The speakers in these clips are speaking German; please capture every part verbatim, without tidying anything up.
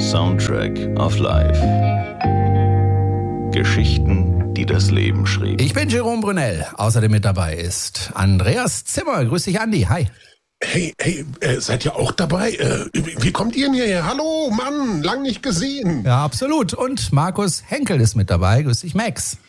Soundtrack of Life. Geschichten, die das Leben schrieben. Ich bin Jerome Brunel. Außerdem mit dabei ist Andreas Zimmer. Grüß dich, Andi. Hi. Hey, hey, äh, seid ihr auch dabei? Äh, wie kommt ihr denn hierher? Hallo, Mann, lang nicht gesehen. Ja, absolut. Und Markus Henkel ist mit dabei. Grüß dich, Max.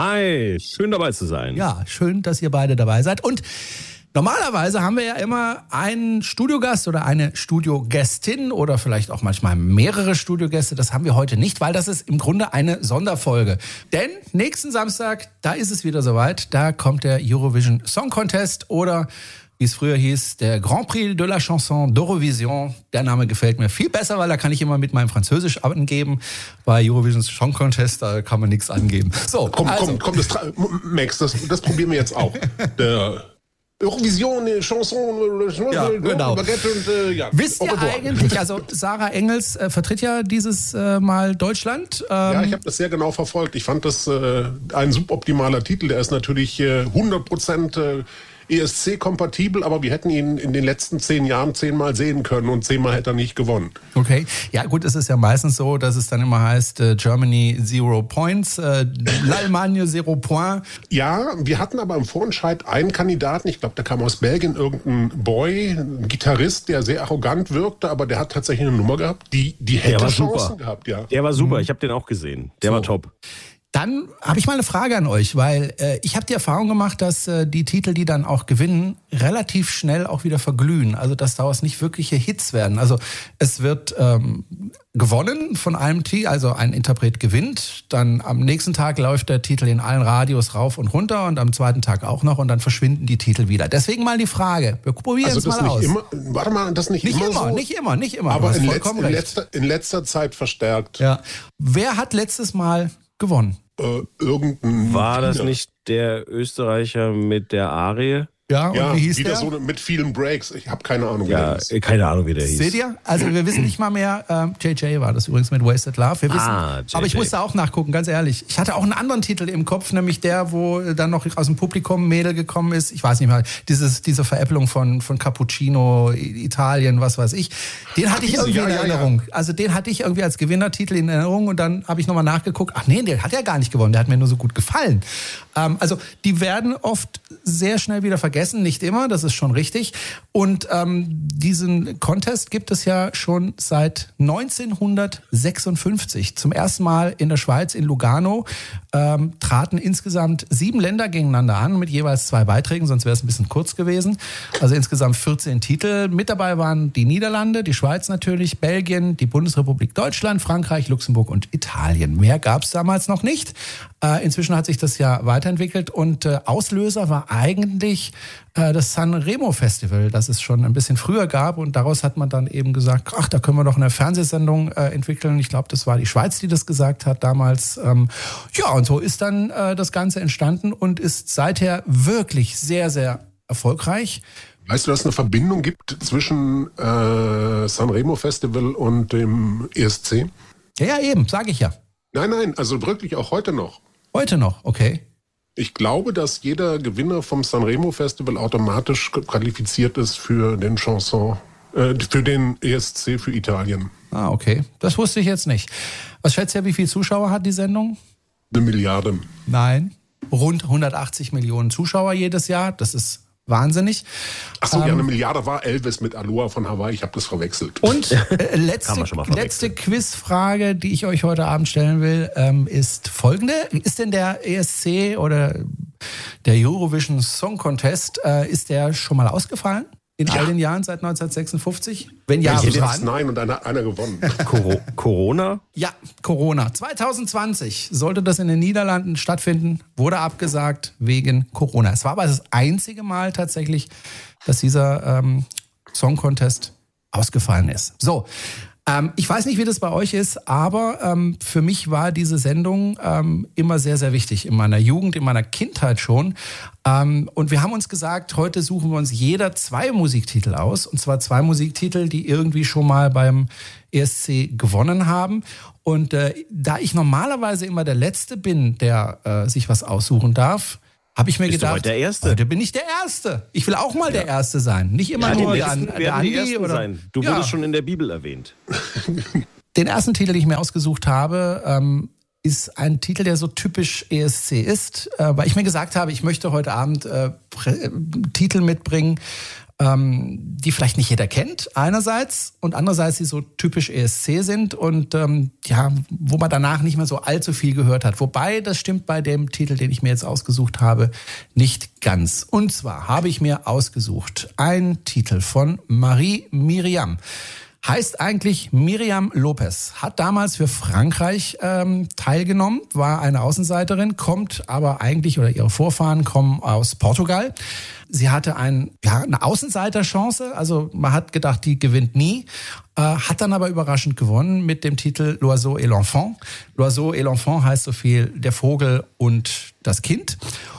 Hi, schön dabei zu sein. Ja, schön, dass ihr beide dabei seid. Und normalerweise haben wir ja immer einen Studiogast oder eine Studiogästin oder vielleicht auch manchmal mehrere Studiogäste. Das haben wir heute nicht, weil das ist im Grunde eine Sonderfolge. Denn nächsten Samstag, da ist es wieder soweit, da kommt der Eurovision Song Contest oder wie es früher hieß, der Grand Prix de la Chanson d'Eurovision. Der Name gefällt mir viel besser, weil da kann ich immer mit meinem Französisch angeben. Bei Eurovision Song Contest, da kann man nichts angeben. So, komm, also. komm, komm, das, Max, das, das probieren wir jetzt auch. Der Eurovision, Chanson, ja, genau. Baguette und, äh, ja. Wisst ihr eigentlich, also Sarah Engels äh, vertritt ja dieses äh, Mal Deutschland. Ähm, ja, ich habe das sehr genau verfolgt. Ich fand das äh, ein suboptimaler Titel. Der ist natürlich äh, hundert Prozent äh, E S C-kompatibel, aber wir hätten ihn in den letzten zehn Jahren zehnmal sehen können und zehnmal hätte er nicht gewonnen. Okay, ja gut, es ist ja meistens so, dass es dann immer heißt, äh, Germany zero points, äh, l'Allemagne zero point. Ja, wir hatten aber im Vorentscheid einen Kandidaten, ich glaube, der kam aus Belgien, irgendein Boy, ein Gitarrist, der sehr arrogant wirkte, aber der hat tatsächlich eine Nummer gehabt, die, die hätte Chancen super. gehabt. Ja. Der war super, mhm. Ich habe den auch gesehen, der so. war top. Dann habe ich mal eine Frage an euch, weil äh, ich habe die Erfahrung gemacht, dass äh, die Titel, die dann auch gewinnen, relativ schnell auch wieder verglühen. Also dass daraus nicht wirkliche Hits werden. Also es wird ähm, gewonnen von einem Titel, also ein Interpret gewinnt. Dann am nächsten Tag läuft der Titel in allen Radios rauf und runter und am zweiten Tag auch noch und dann verschwinden die Titel wieder. Deswegen mal die Frage, wir probieren also es mal aus. Immer, warte mal, das nicht, nicht immer, immer so? Nicht immer, nicht immer. Aber in, letz, in, letzter, in letzter Zeit verstärkt. Ja. Wer hat letztes Mal gewonnen? Äh, irgendein War das Wiener. nicht der Österreicher mit der Arie? Ja, und ja, wie hieß wieder der? so mit vielen Breaks. Ich habe keine Ahnung, wie ja, der hieß. keine Ahnung, wie der hieß. Seht ihr? Also wir wissen nicht mal mehr, ähm, J J war das übrigens mit Wasted Love. Wir wissen, Ah, J J. aber ich musste auch nachgucken, ganz ehrlich. Ich hatte auch einen anderen Titel im Kopf, nämlich der, wo dann noch aus dem Publikum ein Mädel gekommen ist. Ich weiß nicht mal, dieses, diese Veräppelung von, von Cappuccino, Italien, was weiß ich. Den hatte ich diese, irgendwie ja, in ja, Erinnerung. Ja. Also den hatte ich irgendwie als Gewinnertitel in Erinnerung und dann habe ich nochmal nachgeguckt. Ach nee, der hat ja gar nicht gewonnen, der hat mir nur so gut gefallen. Ähm, also die werden oft sehr schnell wieder vergessen, nicht immer, das ist schon richtig. Und ähm, diesen Contest gibt es ja schon seit neunzehnhundertsechsundfünfzig. Zum ersten Mal in der Schweiz, in Lugano, ähm, traten insgesamt sieben Länder gegeneinander an mit jeweils zwei Beiträgen, sonst wäre es ein bisschen kurz gewesen. Also insgesamt vierzehn Titel. Mit dabei waren die Niederlande, die Schweiz natürlich, Belgien, die Bundesrepublik Deutschland, Frankreich, Luxemburg und Italien. Mehr gab es damals noch nicht. Äh, inzwischen hat sich das ja weiterentwickelt und äh, Auslöser war eigentlich äh, das Sanremo Festival, das es schon ein bisschen früher gab und daraus hat man dann eben gesagt, ach, da können wir doch eine Fernsehsendung äh, entwickeln. Ich glaube, das war die Schweiz, die das gesagt hat damals. Ähm, ja, und so ist dann äh, das Ganze entstanden und ist seither wirklich sehr, sehr erfolgreich. Weißt du, dass es eine Verbindung gibt zwischen äh, Sanremo Festival und dem E S C? Ja, ja, eben, sage ich ja. Nein, nein, also wirklich auch heute noch. Heute noch, okay. Ich glaube, dass jeder Gewinner vom Sanremo Festival automatisch qualifiziert ist für den Chanson, äh, für den E S C für Italien. Ah, okay. Das wusste ich jetzt nicht. Was schätzt ihr, wie viele Zuschauer hat die Sendung? Eine Milliarde. Nein. Rund hundertachtzig Millionen Zuschauer jedes Jahr. Das ist wahnsinnig. Ach so, ähm, ja, eine Milliarde war Elvis mit Aloha von Hawaii. Ich habe das verwechselt. Und äh, letzte, letzte Quizfrage, die ich euch heute Abend stellen will, ähm, ist folgende. Ist denn der E S C oder der Eurovision Song Contest, äh, ist der schon mal ausgefallen? In ja. all den Jahren seit neunzehnhundertsechsundfünfzig? Wenn ja, ich hätte nein und einer, einer gewonnen. Coro- Corona? Ja, Corona. zwanzig zwanzig sollte das in den Niederlanden stattfinden, wurde abgesagt wegen Corona. Es war aber das einzige Mal tatsächlich, dass dieser ähm, Song Contest ausgefallen ist. So, ähm, ich weiß nicht, wie das bei euch ist, aber ähm, für mich war diese Sendung ähm, immer sehr, sehr wichtig. In meiner Jugend, in meiner Kindheit schon. Ähm, und wir haben uns gesagt, heute suchen wir uns jeder zwei Musiktitel aus. Und zwar zwei Musiktitel, die irgendwie schon mal beim E S C gewonnen haben. Und äh, da ich normalerweise immer der Letzte bin, der äh, sich was aussuchen darf, habe ich mir Bist gedacht, du heute der Erste? Heute bin ich der Erste. Ich will auch mal ja. der Erste sein. Nicht immer ja, nur die der, Nächsten der werden Andi die Ersten oder sein. Du ja. wurdest schon in der Bibel erwähnt. Den ersten Titel, den ich mir ausgesucht habe, ähm, ist ein Titel, der so typisch E S C ist, äh, weil ich mir gesagt habe, ich möchte heute Abend äh, Prä- Titel mitbringen, ähm, die vielleicht nicht jeder kennt, einerseits, und andererseits, die so typisch E S C sind und ähm, ja, wo man danach nicht mehr so allzu viel gehört hat. Wobei, das stimmt bei dem Titel, den ich mir jetzt ausgesucht habe, nicht ganz. Und zwar habe ich mir ausgesucht einen Titel von Marie Miriam. Heißt eigentlich Miriam Lopez, hat damals für Frankreich ähm, teilgenommen, war eine Außenseiterin, kommt aber eigentlich, oder ihre Vorfahren kommen aus Portugal. Sie hatte ein, ja, eine Außenseiterchance, also man hat gedacht, die gewinnt nie, äh, hat dann aber überraschend gewonnen mit dem Titel L'Oiseau et l'Enfant. L'Oiseau et l'Enfant heißt so viel der Vogel und das Kind.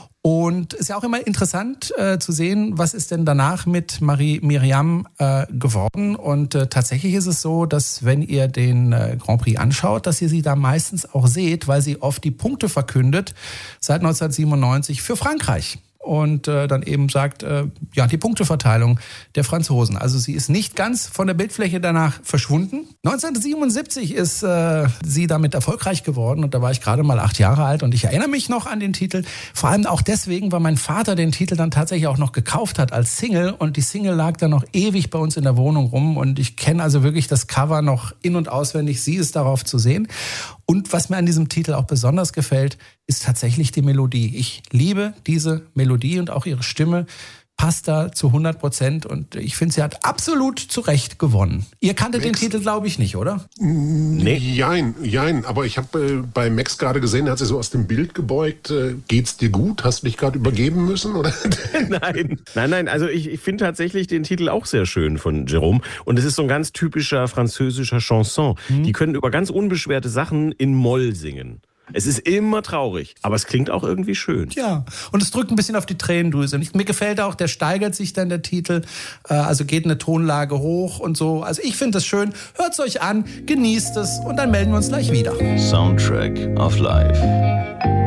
Und es ist ja auch immer interessant äh, zu sehen, was ist denn danach mit Marie Miriam äh, geworden. Und äh, tatsächlich ist es so, dass wenn ihr den äh, Grand Prix anschaut, dass ihr sie da meistens auch seht, weil sie oft die Punkte verkündet seit neunzehnhundertsiebenundneunzig für Frankreich. Und äh, dann eben sagt, äh, ja, die Punkteverteilung der Franzosen. Also sie ist nicht ganz von der Bildfläche danach verschwunden. neunzehnhundertsiebenundsiebzig ist äh, sie damit erfolgreich geworden und da war ich gerade mal acht Jahre alt und ich erinnere mich noch an den Titel. Vor allem auch deswegen, weil mein Vater den Titel dann tatsächlich auch noch gekauft hat als Single und die Single lag dann noch ewig bei uns in der Wohnung rum und ich kenne also wirklich das Cover noch in- und auswendig. Sie ist darauf zu sehen. Und was mir an diesem Titel auch besonders gefällt, ist tatsächlich die Melodie. Ich liebe diese Melodie und auch ihre Stimme passt da zu hundert Prozent und ich finde, sie hat absolut zu Recht gewonnen. Ihr kanntet Max, den Titel, glaube ich, nicht, oder? Nee. Jein, jein. Aber ich habe äh, bei Max gerade gesehen, er hat sich so aus dem Bild gebeugt. Äh, geht's dir gut? Hast du dich gerade übergeben müssen, oder? Nein, nein, nein. Also ich, ich finde tatsächlich den Titel auch sehr schön von Jérôme. Und es ist so ein ganz typischer französischer Chanson. Mhm. Die können über ganz unbeschwerte Sachen in Moll singen. Es ist immer traurig, aber es klingt auch irgendwie schön. Ja, und es drückt ein bisschen auf die Tränendrüse. Und ich, mir gefällt auch, der steigert sich dann, der Titel. Äh, also geht eine Tonlage hoch und so. Also ich finde es schön. Hört's euch an, genießt es und dann melden wir uns gleich wieder. Soundtrack of Life.